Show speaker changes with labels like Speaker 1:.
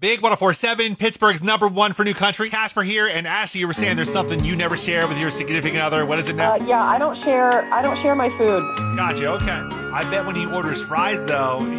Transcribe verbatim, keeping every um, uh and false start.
Speaker 1: Big one oh four point seven, Pittsburgh's number one for new country. Casper here, and Ashley, you were saying there's something you never share with your significant other. What is it now?
Speaker 2: Uh, yeah, I don't share. I don't share my food.
Speaker 1: Gotcha. Okay. I bet when he orders fries, though,